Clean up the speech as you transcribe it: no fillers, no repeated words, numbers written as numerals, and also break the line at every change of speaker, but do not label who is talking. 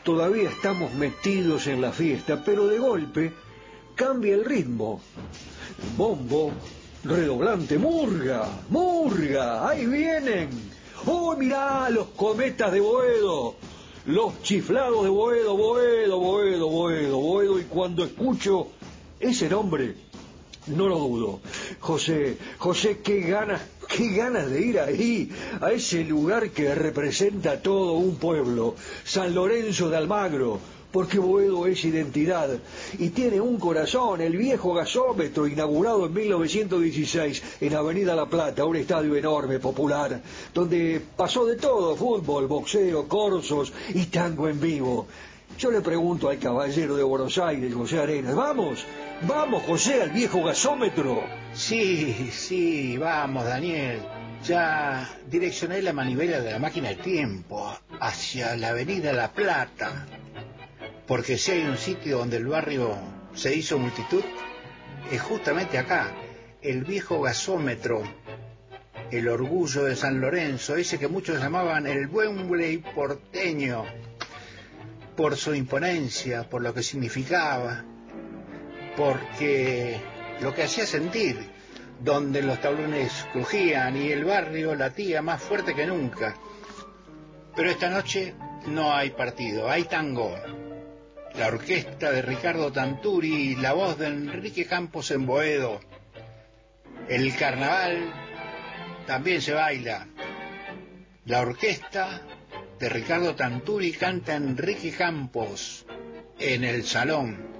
todavía estamos metidos en la fiesta, pero de golpe cambia el ritmo. Bombo, redoblante, murga, murga, ahí vienen. ¡Oh, mirá, los cometas de Boedo! Los chiflados de Boedo, Boedo, Boedo, Boedo, Boedo, y cuando escucho ese nombre, no lo dudo. José, qué ganas de ir ahí, a ese lugar que representa a todo un pueblo, San Lorenzo de Almagro, porque Boedo es identidad y tiene un corazón, el viejo gasómetro, inaugurado en 1916 en Avenida La Plata, un estadio enorme, popular, donde pasó de todo, fútbol, boxeo, corsos y tango en vivo. Yo le pregunto al caballero de Buenos Aires, José Arenas, vamos, José, al viejo gasómetro.
Sí, vamos, Daniel. Ya direccioné la manivela de la máquina del tiempo hacia la Avenida La Plata. Porque si hay un sitio donde el barrio se hizo multitud, es justamente acá, el viejo gasómetro, el orgullo de San Lorenzo, ese que muchos llamaban el Wembley porteño, por su imponencia, por lo que significaba, porque lo que hacía sentir, donde los tablones crujían y el barrio latía más fuerte que nunca. Pero esta noche no hay partido, hay tango. La orquesta de Ricardo Tanturi, la voz de Enrique Campos en Boedo. El carnaval también se baila. La orquesta de Ricardo Tanturi canta Enrique Campos en el salón.